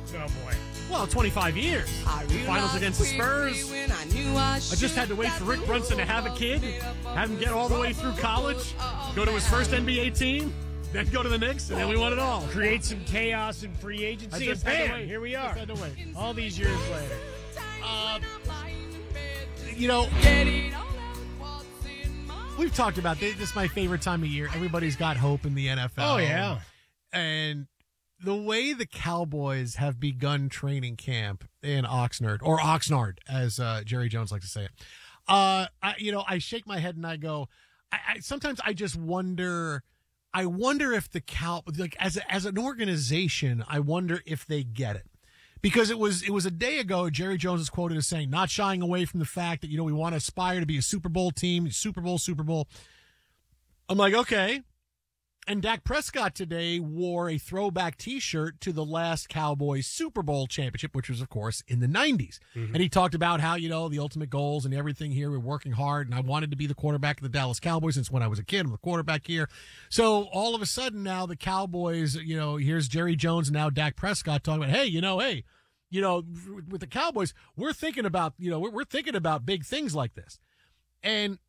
Oh, boy. Well, 25 years. Finals against the Spurs. I just had to wait for Rick Brunson to have a kid, have him get all the way through college, go to his first NBA team, then go to the Knicks, and then we won it all. Create some chaos in free agency, and bam, here we are. All these years later. We've talked about this. This is my favorite time of year. Everybody's got hope in the NFL. Oh, yeah. And the way the Cowboys have begun training camp in Oxnard, or Oxnard, as Jerry Jones likes to say it, I shake my head and I go, sometimes I just wonder. I wonder if the as an organization, I wonder if they get it. Because it was a day ago, Jerry Jones is quoted as saying, not shying away from the fact that, we want to aspire to be a Super Bowl team, Super Bowl. I'm like, okay. And Dak Prescott today wore a throwback T-shirt to the last Cowboys Super Bowl championship, which was, of course, in the 90s. Mm-hmm. And he talked about how, the ultimate goals and everything here, we're working hard, and I wanted to be the quarterback of the Dallas Cowboys since when I was a kid. I'm the quarterback here. So all of a sudden now the Cowboys, here's Jerry Jones and now Dak Prescott talking about, hey, with the Cowboys, we're thinking about, we're thinking about big things like this. And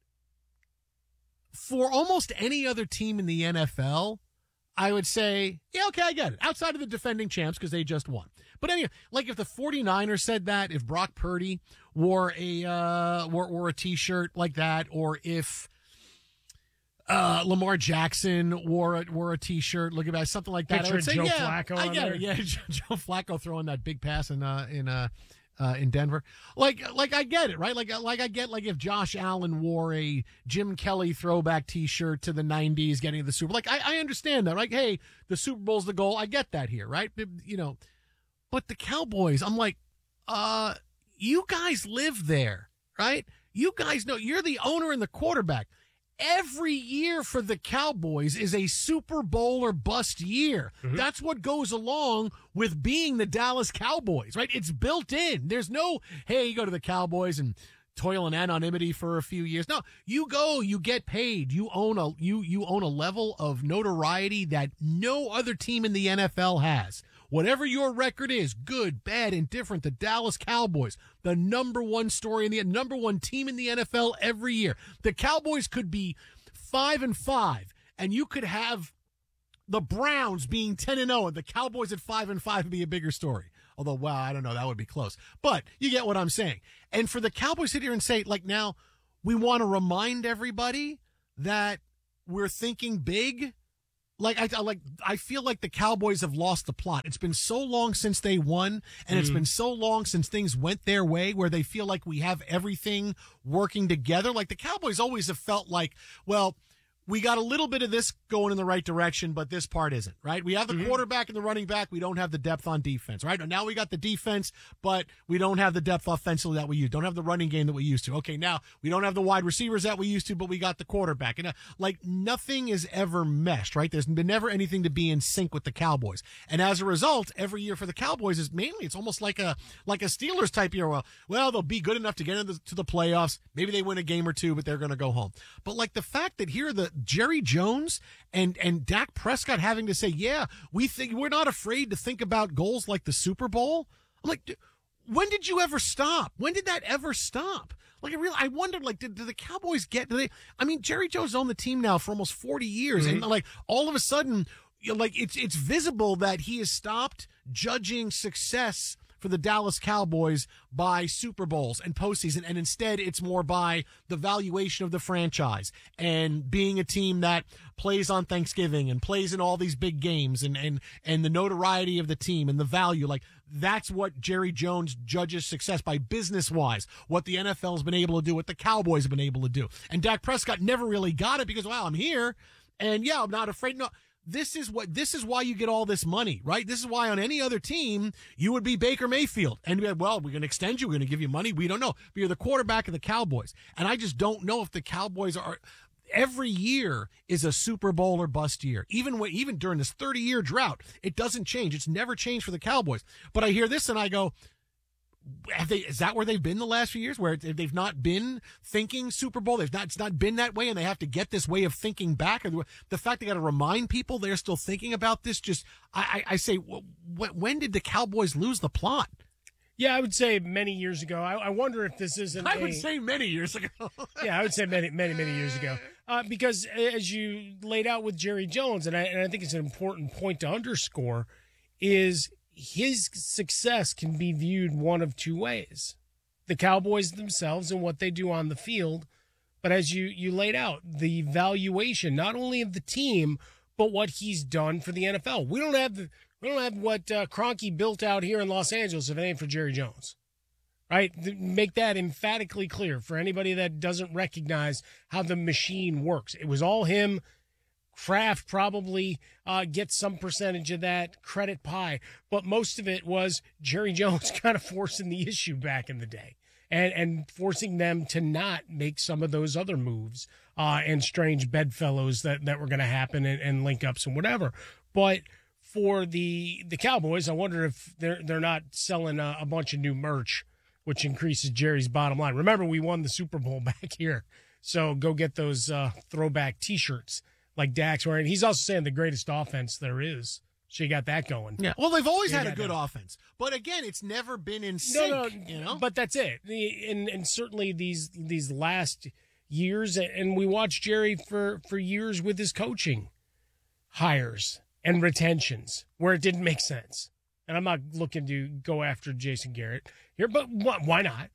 for almost any other team in the NFL, I would say, yeah, okay, I get it. Outside of the defending champs because they just won. But anyway, like if the 49ers said that, if Brock Purdy wore a T-shirt like that, or if Lamar Jackson wore a T-shirt, look at something like that, I would say, Joe yeah, Flacco I get it. Yeah, Joe Flacco throwing that big pass in Denver. Like I get it, right? Like I get, if Josh Allen wore a Jim Kelly throwback T-shirt to the 90s getting to the Super Bowl. I understand that. Like, hey, the Super Bowl's the goal. I get that here, right? But the Cowboys, I'm like, you guys live there, right? You guys know you're the owner and the quarterback. Every year for the Cowboys is a Super Bowl or bust year. Mm-hmm. That's what goes along with being the Dallas Cowboys, right? It's built in. There's no, hey, you go to the Cowboys and toil in anonymity for a few years. No, you go, you get paid. You own a level of notoriety that no other team in the NFL has. Whatever your record is, good, bad, indifferent, the Dallas Cowboys, the number one story in the number one team in the NFL every year. The Cowboys could be 5-5, and you could have the Browns being 10-0, and the Cowboys at 5-5 would be a bigger story. Although, well, I don't know, that would be close. But you get what I'm saying. And for the Cowboys to sit here and say, like, now we want to remind everybody that we're thinking big. I feel like the Cowboys have lost the plot. It's been so long since they won, and it's been so long since things went their way where they feel like we have everything working together. Like the Cowboys always have felt like, well, we got a little bit of this going in the right direction, but this part isn't, right? We have the quarterback and the running back. We don't have the depth on defense, right? Now we got the defense, but we don't have the depth offensively that we used. Don't have the running game that we used to. Okay, now we don't have the wide receivers that we used to, but we got the quarterback. And nothing is ever meshed, right? There's been never anything to be in sync with the Cowboys. And as a result, every year for the Cowboys is mainly, it's almost like a Steelers type year. Well, they'll be good enough to get into the playoffs. Maybe they win a game or two, but they're going to go home. But like the fact that here the Jerry Jones and Dak Prescott having to say, yeah, we're not afraid to think about goals like the Super Bowl. I'm like, when did you ever stop? When did that ever stop? Like, I wondered, like, did the Cowboys Jerry Jones owned the team now for almost 40 years. Mm-hmm. And like, all of a sudden, like, it's visible that he has stopped judging success for the Dallas Cowboys by Super Bowls and postseason, and instead it's more by the valuation of the franchise and being a team that plays on Thanksgiving and plays in all these big games and the notoriety of the team and the value. Like, that's what Jerry Jones judges success by business-wise, what the NFL has been able to do, what the Cowboys have been able to do. And Dak Prescott never really got it because, well, I'm here, and yeah, I'm not afraid. No. This is why you get all this money, right? This is why on any other team, you would be Baker Mayfield. And well, we're going to extend you. We're going to give you money. We don't know. But you're the quarterback of the Cowboys. And I just don't know if the Cowboys are – every year is a Super Bowl or bust year. Even during this 30-year drought, it doesn't change. It's never changed for the Cowboys. But I hear this and I go, Is that where they've been the last few years, where they've not been thinking Super Bowl? It's not been that way, and they have to get this way of thinking back. The fact they got to remind people they're still thinking about this, I say, when did the Cowboys lose the plot? Yeah, I would say many years ago. I wonder if this isn't. I would say many years ago. Yeah, I would say many years ago. Because as you laid out with Jerry Jones, and I think it's an important point to underscore, is his success can be viewed one of two ways. The Cowboys themselves and what they do on the field, but as you laid out, the valuation not only of the team, but what he's done for the NFL. We don't have what Kroenke built out here in Los Angeles if it ain't for Jerry Jones. Right? Make that emphatically clear for anybody that doesn't recognize how the machine works. It was all him. Kraft probably gets some percentage of that credit pie, but most of it was Jerry Jones kind of forcing the issue back in the day and forcing them to not make some of those other moves and strange bedfellows that were going to happen and link ups and whatever. But for the Cowboys, I wonder if they're not selling a bunch of new merch, which increases Jerry's bottom line. Remember, we won the Super Bowl back here, so go get those throwback T-shirts like Dak's wearing. He's also saying the greatest offense there is. So you got that going. Yeah. Well, they've always had a good offense, but again, it's never been in sync. No, you know. But that's it. And certainly these last years, and we watched Jerry for years with his coaching hires and retentions where it didn't make sense. And I'm not looking to go after Jason Garrett here, but why not?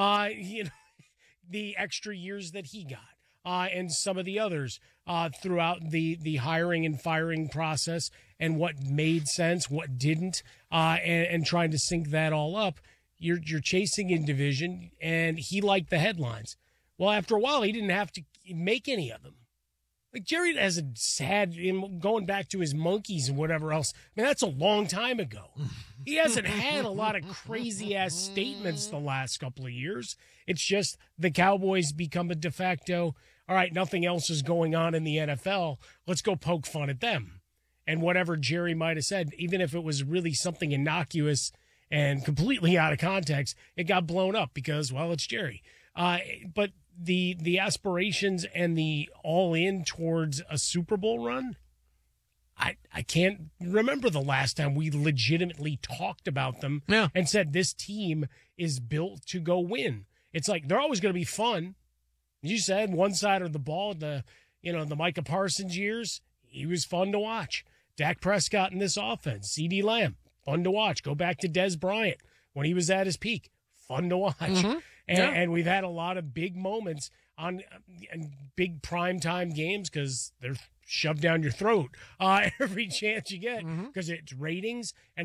The extra years that he got, and some of the others throughout the hiring and firing process, and what made sense, what didn't, and trying to sync that all up. You're chasing in division, and he liked the headlines. Well, after a while, he didn't have to make any of them. Like, Jerry hasn't had him going back to his monkeys and whatever else. I mean, that's a long time ago. He hasn't had a lot of crazy-ass statements the last couple of years. It's just the Cowboys become a de facto, all right, nothing else is going on in the NFL. Let's go poke fun at them. And whatever Jerry might have said, even if it was really something innocuous and completely out of context, it got blown up because, well, it's Jerry. But the aspirations and the all-in towards a Super Bowl run, I can't remember the last time we legitimately talked about them and said this team is built to go win. It's like they're always going to be fun. You said one side of the ball, the Micah Parsons years, he was fun to watch. Dak Prescott in this offense, CeeDee Lamb, fun to watch. Go back to Dez Bryant when he was at his peak, fun to watch. Mm-hmm. And we've had a lot of big moments on big primetime games because they're shoved down your throat every chance you get because it's ratings and